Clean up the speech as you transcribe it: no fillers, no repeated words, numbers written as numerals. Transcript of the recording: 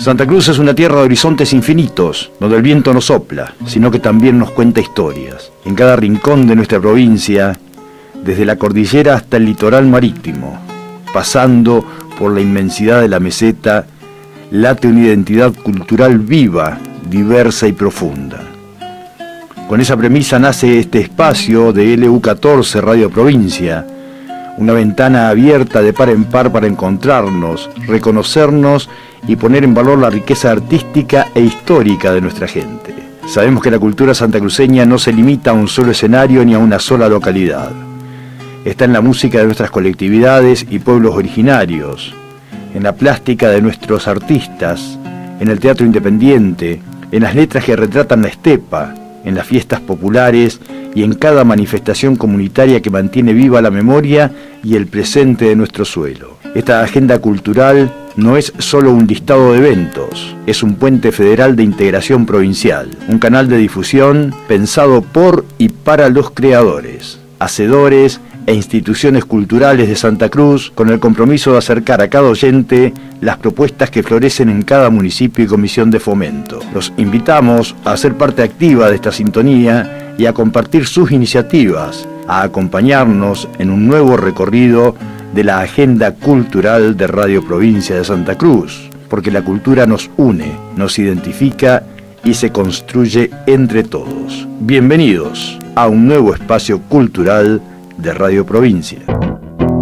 Santa Cruz es una tierra de horizontes infinitos, donde el viento no sopla, sino que también nos cuenta historias. En cada rincón de nuestra provincia, desde la cordillera hasta el litoral marítimo, pasando por la inmensidad de la meseta, late una identidad cultural viva, diversa y profunda. Con esa premisa nace este espacio de LU14 Radio Provincia, una ventana abierta de par en par para encontrarnos, reconocernos y poner en valor la riqueza artística e histórica de nuestra gente. Sabemos que la cultura santacruceña no se limita a un solo escenario ni a una sola localidad. Está en la música de nuestras colectividades y pueblos originarios, en la plástica de nuestros artistas, en el teatro independiente, en las letras que retratan la estepa, en las fiestas populares y en cada manifestación comunitaria que mantiene viva la memoria y el presente de nuestro suelo. Esta agenda cultural no es solo un listado de eventos, es un puente federal de integración provincial, un canal de difusión pensado por y para los creadores, hacedores e instituciones culturales de Santa Cruz, con el compromiso de acercar a cada oyente las propuestas que florecen en cada municipio y comisión de fomento. Los invitamos a ser parte activa de esta sintonía y a compartir sus iniciativas, a acompañarnos en un nuevo recorrido de la agenda cultural de Radio Provincia de Santa Cruz, porque la cultura nos une, nos identifica y se construye entre todos. Bienvenidos a un nuevo espacio cultural de Radio Provincia.